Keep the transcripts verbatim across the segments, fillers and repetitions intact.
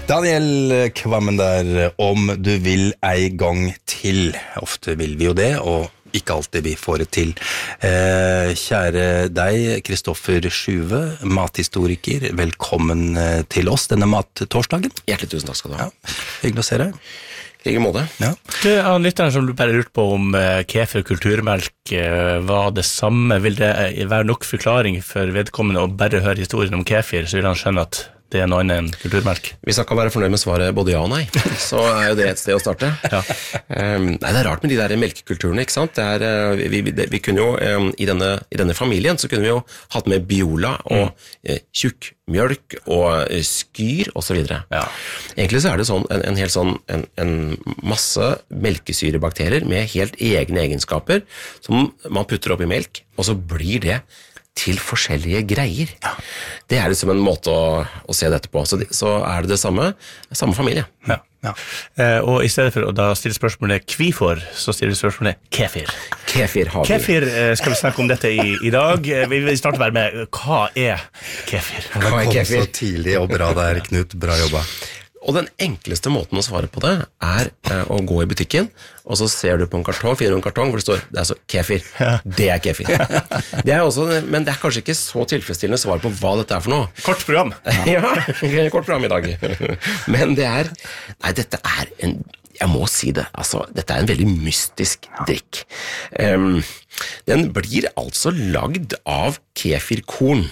Daniel Kvammen der, om du vil ei gang til. Ofte vil vi jo det, og ikke alltid vi får det til. Eh, kjære deg, Kristoffer Sjuve, mathistoriker, velkommen til oss denne mattorsdagen. Hjertelig tusen takk skal du ha. Ja, hyggelig å se deg. I like måte. Ja. Du, av lytteren som du bare lurt på om uh, kefir og kulturmelk uh, var det samme, vil det uh, være nok forklaring for vedkommende å bare høre historien om kefir, så vil han skjønne at det er noe annet enn kulturmelk? Hvis han kan være fornøyd med svaret både ja og nei, så er jo det et sted å starte. Ja. Um, nei, det er rart med de der melkekulturene, ikke sant? Det er, uh, vi, vi, vi kunne jo, um, i, denne, i denne familien, så kunne vi jo hatt med biola og mm. uh, tjukkmjølk og uh, skyr og så videre. Ja. Egentlig så er det sånn, en, en helt sånn, en, en masse melkesyrebakterier med helt egne egenskaper som man putter opp i melk, og så blir det til forskjellige greier. Ja. Det er liksom en måte å, å se dette på. Så, det, så er det det samme, samme familie. Ja. Ja. Eh, og i stedet for å da stille spørsmålet kvifor, så stiller vi spørsmålet kefir. Kefir har vi. Kefir eh, skal vi snakke om dette i, i dag. Vi vil starte bare med, hva er kefir? Hva er kefir? Så tidlig og bra der, Knut. Bra jobba. Og den enkleste måten å svare på det er eh, å gå i butikken, og så ser du på en kartong, finner du en kartong hvor det står, det er så kefir. Ja. Det er kefir. Det er også, men det er kanskje ikke så tilfredsstillende svar på hva dette er for noe. Kort program. Ja, kort program i dag. Men det er, nei, dette er en, jeg må si det, altså, dette er en veldig mystisk drikk. Um, den blir altså lagd av kefirkorn.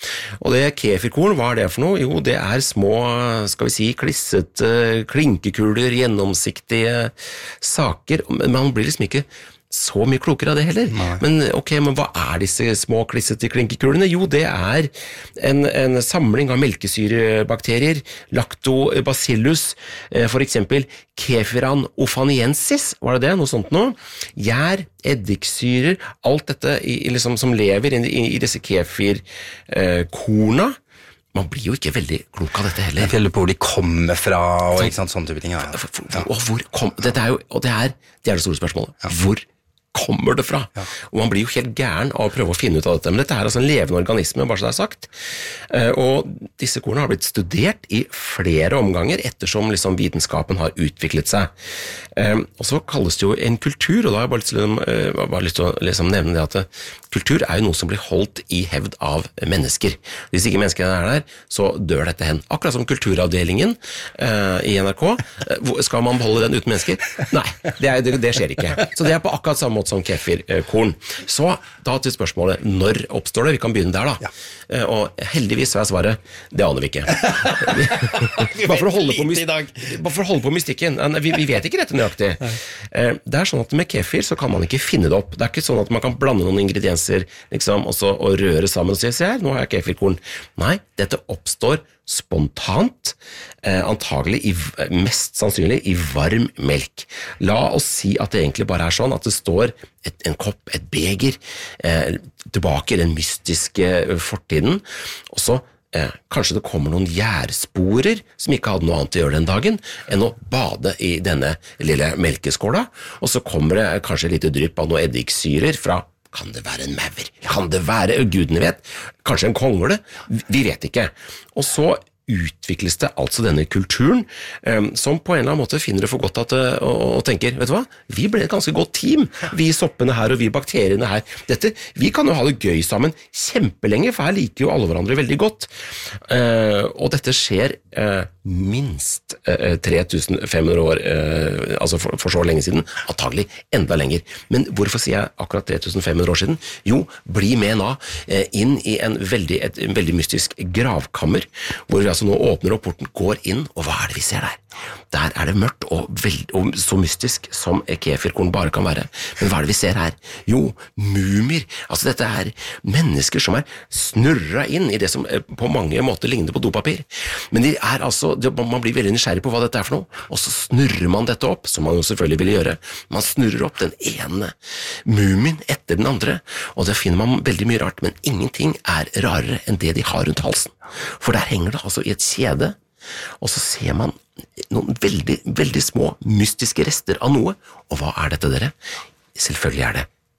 Og det kefirkorn, hva er det for noe? Jo, det er små, skal vi si, klissete, klinkekuler, gjennomsiktige saker, men man blir liksom ikke så mye klokere av det heller. Nei. Men ok, men hva er disse små klissete klinkekulene? Jo, det er en, en samling av melkesyrebakterier, lactobacillus, for eksempel kefiran ofaniensis, var det det? Noe sånt nå? Gjær, eddiksyrer, alt dette i, liksom, som lever i, i, i disse kefirkorna. Man blir jo ikke veldig klok av dette heller. Jeg føler på hvor de kommer fra, og ikke sant, sånne type ting. Ja. Ja. Og hvor kom, dette er jo, og det er, det er det store spørsmålet. Ja. Hvor kommer det fra? Ja. Og man blir jo helt gæren av å prøve å finne ut av dette, men dette er altså en levende organisme, bare så det er sagt. Og disse kornene har blitt studert i flere omganger ettersom liksom vitenskapen har utviklet seg. Og så kalles det jo en kultur, og da har jeg bare lyst til, bare lyst til å liksom nevne det at kultur er jo noe som blir holdt i hevd av mennesker. Hvis ikke menneskene er der, så dør dette hen. Akkurat som kulturavdelingen uh, i N R K. Uh, skal man beholde den uten mennesker? Nei, det, er, det, det skjer ikke. Så det er på akkurat samme måte som kefirkorn. Så da til spørsmålet, når oppstår det? Vi kan begynne der da. Ja. Uh, og heldigvis er svaret, det aner vi ikke. Bare for å holde på, myst- bare for å holde på mystikken. Vi, vi vet ikke dette nøyaktig. Uh, det er sånn at med kefir så kan man ikke finne det opp. Det er ikke sånn at man kan blande noen ingredienser liksom, også, og røre sammen og si, se her, nå har jeg kefirkorn. Nei, dette oppstår spontant, eh, antagelig i, mest sannsynlig i varm melk. La oss si at det egentlig bare er sånn at det står et, en kopp, et beger, eh, tilbake i den mystiske fortiden, og så Eh, kanskje det kommer noen gjærsporer som ikke hadde noe annet å gjøre den dagen enn å bade i denne lille melkeskåla, og så kommer det kanskje et lite drypp av noen eddiksyrer fra, kan det være en maur? Kan det være, gudene vet, kanskje en kongle? Vi vet ikke. Og så utvikles det altså denne kulturen, um, som på en eller annen måte finner det for godt at, uh, og, og tenker, vet du hva, vi ble et ganske godt team, vi soppene her og vi bakteriene her. Dette, vi kan jo ha det gøy sammen kjempelenge, for her liker jo alle hverandre veldig godt. Uh, og dette skjer uh, minst uh, tre tusen fem hundre år, uh, altså for, for så lenge siden, antagelig enda lenger. Men hvorfor sier jeg akkurat tre tusen fem hundre år siden? Jo, bli med nå uh, inn i en veldig, et, en veldig mystisk gravkammer, hvor vi altså nå åpner opp porten, går inn, og hva er det vi ser der? Der er det mørkt og, veld, og så mystisk som kefirkorn bare kan være. Men hva er det vi ser her? Jo, mumier. Altså dette er mennesker som er snurret inn i det som på mange måter ligner på dopapir. Men de er altså, man blir veldig nysgjerrig på hva dette er for noe, og så snurrer man dette opp, som man jo selvfølgelig vil gjøre. Man snurrer opp den ene mumien etter den andre, og der finner man veldig mye rart, men ingenting er rarere enn det de har rundt halsen. For der henger det altså i et kjede, og så ser man noen veldig, veldig små mystiske rester av noe. Og hva er dette, dere? Selvfølgelig er det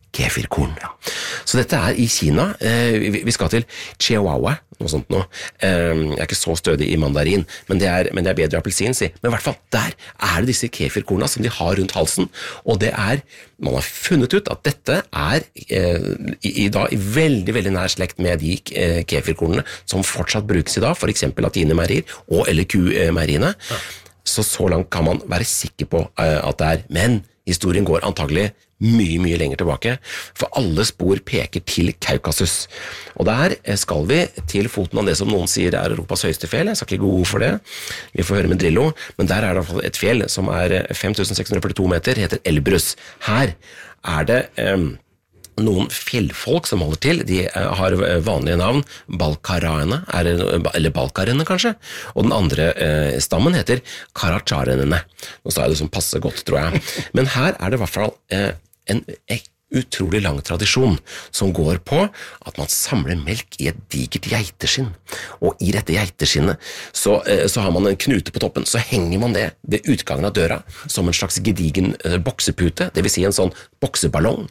kefirkorn. Så dette er i Kina. Vi skal til Chihuahua, noe sånt nå. Jeg er ikke så stødig i mandarin, men det er, men det er bedre appelsin, si. Men i hvert fall, der er det disse kefirkorna som de har rundt halsen, og det er, man har funnet ut at dette er i, i dag i veldig, veldig nær slekt med de kefirkornene som fortsatt brukes i dag, for eksempel latinemeierier og eller kumeieriene. Ja. Så så langt kan man være sikker på at det er, men historien går antagelig mye, mye lenger tilbake, for alle spor peker til Kaukasus. Og der skal vi til foten av det som noen sier er Europas høyeste fjell. Jeg skal ikke gå god for det, vi får høre med Drillo, men der er det et fjell som er fem tusen seks hundre førtito meter, heter Elbrus. Her er det um, noen fjellfolk som holder til, de har vanlige navn, Balkaraene, eller Balkarene kanskje, og den andre eh, stammen heter Karacharenene. Nå sa jeg det som passer godt, tror jeg. Men her er det i hvert fall eh, en utrolig lang tradisjon som går på at man samler melk i et digert geiteskinn. Og i dette geiteskinnet så, så har man en knute på toppen, så henger man det ved utgangen av døra som en slags gedigen boksepute, det vil si en sånn bokseballong.